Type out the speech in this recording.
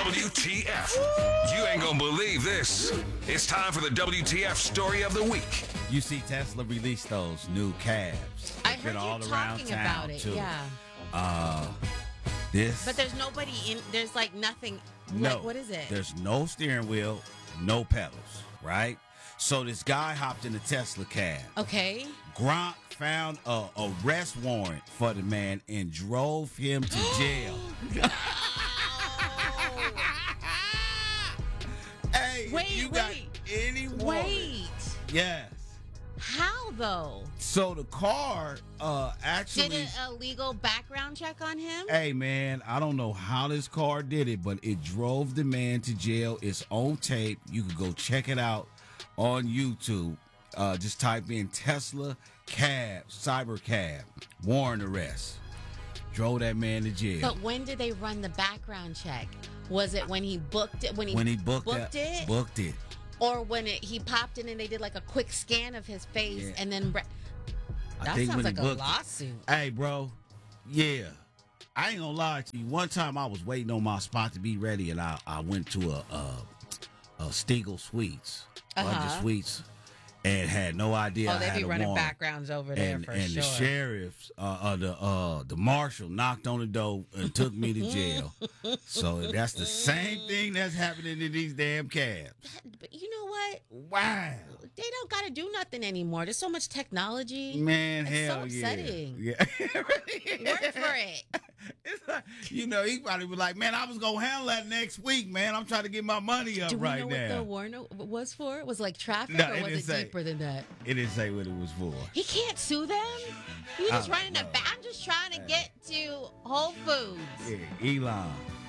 WTF. You ain't gonna believe this. It's time for the WTF story of the week. You see Tesla released those new cabs. I They've heard been you all talking around about town, it. too. Yeah. This. But there's nobody in. There's like nothing. no. Like, what is it? There's no steering wheel, no pedals, right? So this guy hopped in a Tesla cab. Okay. Gronk found a arrest warrant for the man and drove him to jail. Hey, Wait, you got any warrant? Wait. Yes. How though? So the car actually. Did a legal background check on him? Hey man, I don't know how this car did it, but it drove the man to jail. It's on tape. You can go check it out on YouTube. Just type in Tesla cab, cyber cab, warrant arrest. Drove that man to jail. But when did they run the background check? Was it when he booked it? When he booked it? Booked it. Or when he popped in and they did like a quick scan of his face Yeah. and then... I That think sounds when he like a booked it. lawsuit. Hey, bro. Yeah. I ain't gonna lie to you. One time I was waiting on my spot to be ready, and I went to a Stiegel Sweets, Budget Sweets, and had no idea. Oh, I they had be a running warrant. backgrounds over there And for and sure. the sheriffs, the marshal knocked on the door and took me to jail. So that's the same thing that's happening to these damn cabs. But you know what? Wow. They don't got to do nothing anymore. There's so much technology. Man, It's hell so upsetting. yeah. Work for it. It's like, he probably was like, man, I was going to handle that next week, man. I'm trying to get my money up Do we right know now. what the warrant was for? Was it like traffic No, or it was didn't it say. deeper than that? It didn't say what it was for. He can't sue them. You just I running a don't back. I'm just trying to get to Whole Foods. Yeah, Elon.